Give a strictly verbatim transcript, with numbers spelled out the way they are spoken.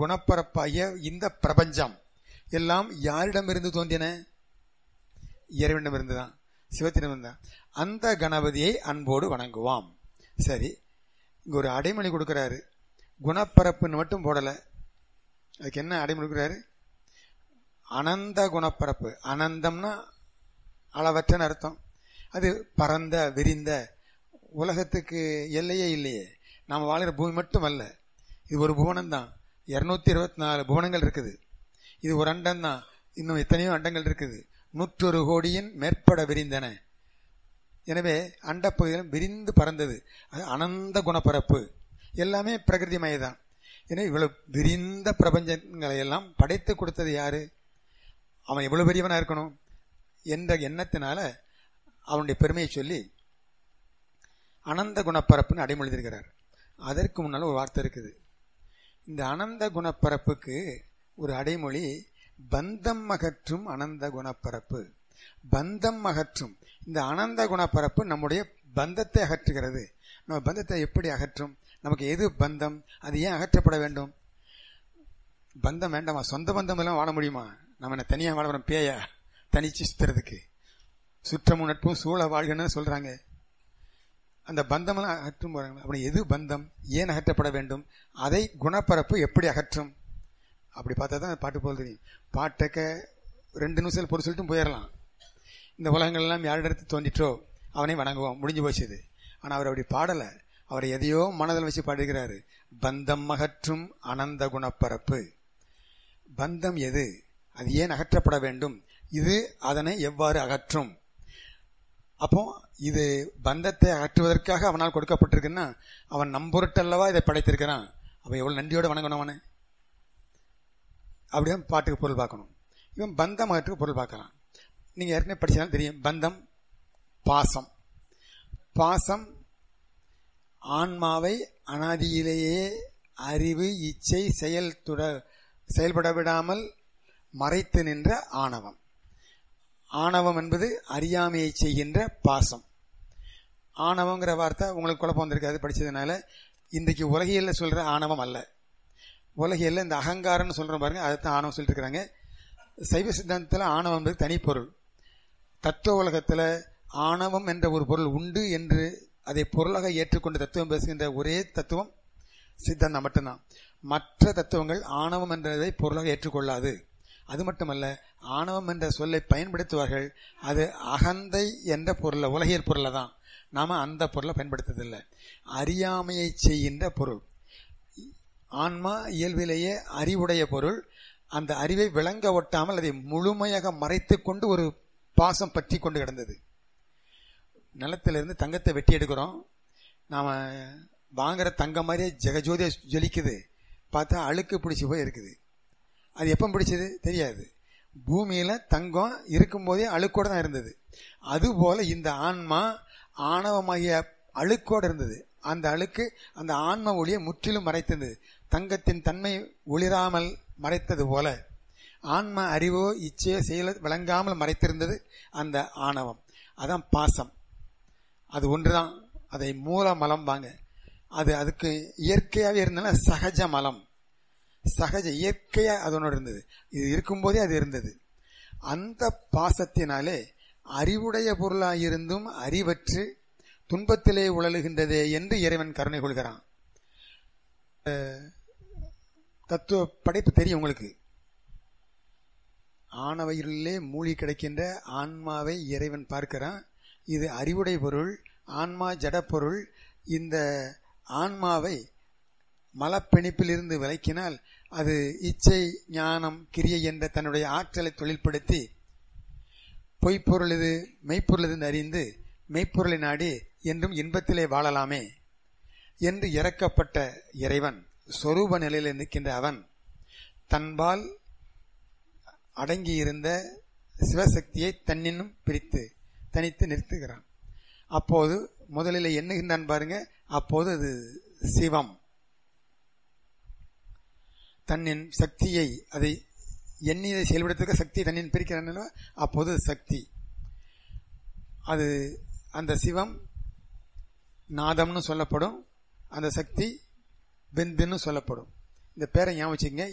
குணப்பரப்பாகிய இந்த பிரபஞ்சம் எல்லாம் யாரிடமிருந்து தோன்றின? இறைவனிடமிருந்து தான், சிவத்திடமிருந்து தான். அந்த கணபதியை அன்போடு வணங்குவாம். சரி, இங்க ஒரு அடைமொழி கொடுக்கிறாரு. குணப்பரப்புன்னு மட்டும் போடல. அதுக்கு என்ன அடைமொழி கொடுக்கிறாரு? அனந்த குணப்பரப்பு. அனந்தம்னா அளவற்றன்னு அர்த்தம். அது பரந்த விரிந்த, உலகத்துக்கு எல்லையே இல்லையே. நாம் வாழ்கிற பூமி மட்டும் அல்ல, இது ஒரு புவனம் தான். இருநூத்தி இருபத்தி நாலு புவனங்கள் இருக்குது. இது ஒரு அண்டம் தான், இன்னும் எத்தனையோ அண்டங்கள் இருக்குது. நூற்றொரு கோடியின் மேற்பட விரிந்தன. எனவே அண்டப்பகுதியிலும் விரிந்து பறந்தது. அது அனந்த குணப்பரப்பு. எல்லாமே பிரகிருதி மயதான். எனவே இவ்வளவு விரிந்த பிரபஞ்சங்களை எல்லாம் படைத்து கொடுத்தது யாரு? அவன் எவ்வளவு பெரியவனா இருக்கணும் என்ற எண்ணத்தினால அவனுடைய பெருமையை சொல்லி அனந்த குணப்பரப்புன்னு அடைமொழிந்திருக்கிறார். அதற்கு முன்னால் ஒரு வார்த்தை இருக்குது. இந்த அனந்த குணப்பரப்புக்கு ஒரு அடைமொழி பந்தம் அகற்றும் அனந்த குணப்பரப்பு. பந்தம் அகற்றும். இந்த அனந்த குணப்பரப்பு நம்முடைய பந்தத்தை அகற்றுகிறது. நம்ம பந்தத்தை எப்படி அகற்றும்? நமக்கு எது பந்தம்? அது ஏன் அகற்றப்பட வேண்டும்? பந்தம் வேண்டாமா? சொந்த பந்தம் எல்லாம் வாழ முடியுமா? நம்ம என்ன தனியா வாழ பேயா தனிச்சு சுத்துறதுக்கு? சுற்றமும் நட்பும் சூழ வாழ்கன்னு சொல்றாங்க. அந்த பந்தமெல்லாம் அகற்றும் போறாங்க. அப்படி எது பந்தம்? ஏன் அகற்றப்பட வேண்டும்? அதை குணப்பரப்பு எப்படி அகற்றும்? அப்படி பார்த்தா தான் பாட்டு போல் தெரியும். பாட்டக்க ரெண்டு நிமிஷம் பொருள் சொல்லிட்டு போயிடலாம். இந்த உலகங்கள் எல்லாம் யாரிடத்து தோன்றிற்றோ அவனை வணங்குவோம், முடிஞ்சு போச்சுது. ஆனா அவர் அப்படி பாடல. அவரை எதையோ மனதில் வச்சு பாடுகிறாரு. பந்தம் அகற்றும் அனந்த குணப்பரப்பு. பந்தம் எது? அது ஏன் அகற்றப்பட வேண்டும்? இது அதனை எவ்வாறு அகற்றும்? அப்போ இது பந்தத்தை அகற்றுவதற்காக அவனால் கொடுக்கப்பட்டிருக்குன்னா அவன் நம்பொருட்டல்லவா இதை படைத்திருக்கிறான். அவன் எவ்வளவு நன்றியோட வணங்கணும் அவனை. அப்படியே பாட்டுக்கு பொருள் பார்க்கணும். இவன் பந்தம் அகற்றுக்கு பொருள் பார்க்கலாம். நீங்க ஏற்கனவே படிச்சாலும் தெரியும். பந்தம் பாசம். பாசம் ஆன்மாவை அனாதியிலேயே அறிவு இச்சை செயல் துட செயல்பட விடாமல் மறைத்து நின்ற ஆணவம். ஆணவம் என்பது அறியாமையை செய்கின்ற பாசம். ஆணவங்கிற வார்த்தை உங்களுக்கு குழப்பம் வந்திருக்காது படிச்சதுனால. இன்றைக்கு உலகியல்ல சொல்ற ஆணவம் அல்ல. உலகியல்ல இந்த அகங்காரம்னு சொல்ற பாருங்க, அதைத்தான் ஆணவம் சொல்லிட்டு இருக்கிறாங்க. சைவ சித்தாந்தத்தில் ஆணவம் என்பது தனிப்பொருள். தத்துவ உலகத்தில் ஆணவம் என்ற ஒரு பொருள் உண்டு என்று அதை பொருளாக ஏற்றுக்கொண்டு தத்துவம் பேசுகின்ற ஒரே தத்துவம் சித்தாந்தம் மட்டும்தான். மற்ற தத்துவங்கள் ஆணவம் என்றதை பொருளாக ஏற்றுக்கொள்ளாது. அது மட்டுமல்ல, ஆணவம் என்ற சொல்லை பயன்படுத்துவார்கள். அது அகந்தை என்ற பொருளை, உலகியல் பொருளை தான். நாம அந்த பொருளை பயன்படுத்துவதில்லை. அறியாமையை செய்கின்ற பொருள். ஆன்மா இயல்பிலேயே அறிவுடைய பொருள். அந்த அறிவை விளங்க ஒட்டாமல் அதை முழுமையாக மறைத்து கொண்டு ஒரு பாசம் பற்றி கொண்டு கிடந்தது. நிலத்திலிருந்து தங்கத்தை வெட்டி எடுக்கிறோம். நாம வாங்குற தங்கம் மாதிரியே ஜெகஜோதியா ஜொலிக்குது. பார்த்தா அழுக்கு பிடிச்சி போய் இருக்குது. அது எப்போ பிடிச்சது தெரியாது. பூமியில தங்கம் இருக்கும் போதே அழுக்கோடு தான் இருந்தது. அதுபோல இந்த ஆன்மா ஆணவமாகிய அழுக்கோடு இருந்தது. அந்த அழுக்கு அந்த ஆன்ம ஒளியை முற்றிலும் மறைத்தது. தங்கத்தின் தன்மை ஒளிராமல் மறைத்தது போல ஆன்ம அறிவோ இச்சையோ செயல விளங்காமல் மறைத்திருந்தது அந்த ஆணவம். அதான் பாசம். அது ஒன்றுதான். அதை மூல மலம் வாங்க. அது அதுக்கு இயற்கையாகவே இருந்தாலும் சகஜ மலம். சகஜ இயற்கையா அதனோடு இருந்தது. இது இருக்கும்போதே அது இருந்தது. அந்த பாசத்தினாலே அறிவுடைய பொருளாயிருந்தும் அறிவற்று துன்பத்திலே உழலுகின்றதே என்று இறைவன் கருணை கொள்கிறான். தத்துவ படைப்பு தெரியும் உங்களுக்கு. ஆணவயிலே மூழ்கி கிடைக்கின்ற ஆன்மாவை இறைவன் பார்க்கிறான். இது அறிவுடை பொருள், ஆன்மா ஜட பொருள். இந்த ஆன்மாவை மலப்பிணிப்பிலிருந்து விலக்கினால் அது இச்சை ஞானம் கிரியை என்ற தன்னுடைய ஆற்றலை தொழில்படுத்தி பொய்ப்பொருள் இது மெய்ப்பொருள் இது அறிந்து மெய்ப்பொருளை நாடி என்றும் இன்பத்திலே வாழலாமே என்று இறக்கப்பட்ட இறைவன் சொரூப நிலையில் நிற்கின்ற அவன் தன்பால் அடங்கியிருந்த சிவசக்தியை தன்னினும் பிரித்து தனித்து நிறுத்துகிறான். அப்போது முதலில் எண்ணுகின்றான் பாருங்க. அப்போது அது சிவம். தன்னின் சக்தியை அதை எண்ணியதை செயல்படுத்த சக்தி தன்னின் பிரிக்கிறான். அப்போது சக்தி. அது அந்த சிவம் நாதம்னு சொல்லப்படும். அந்த சக்தி பிந்துன்னு சொல்லப்படும். இந்த பேரை ஞாபகம் வச்சுக்கங்க.